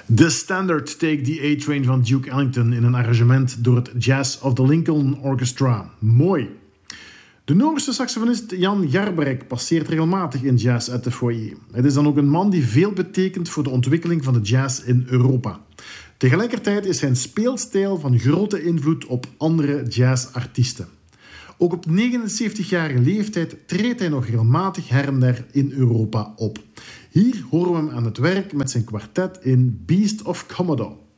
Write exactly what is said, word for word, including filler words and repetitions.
De standard Take the A-Train van Duke Ellington in een arrangement door het Jazz of the Lincoln Orchestra. Mooi. De Noorse saxofonist Jan Garbarek passeert regelmatig in Jazz at the Foyer. Het is dan ook een man die veel betekent voor de ontwikkeling van de jazz in Europa. Tegelijkertijd is zijn speelstijl van grote invloed op andere jazzartiesten. Ook op negenenzeventigjarige leeftijd treedt hij nog regelmatig her en der in Europa op. Hier horen we hem aan het werk met zijn kwartet in Beast of Commodore.